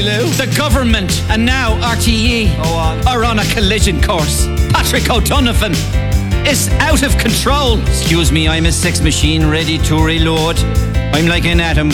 sorry, Lou. The government and now RTE are on a collision course. Patrick O'Donovan is out of control. Excuse me, I'm a sex machine ready to reload. I'm like an atom